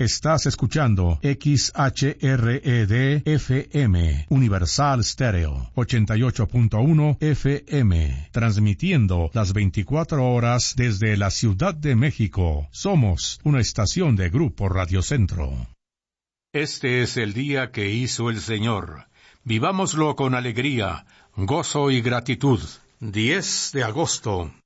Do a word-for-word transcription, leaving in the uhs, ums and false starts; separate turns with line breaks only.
Estás escuchando X H R E D F M, Universal Stereo, ochenta y ocho punto uno F M, transmitiendo las veinticuatro horas desde la Ciudad de México. Somos una estación de Grupo Radio Centro.
Este es el día que hizo el Señor. Vivámoslo con alegría, gozo y gratitud. diez de agosto.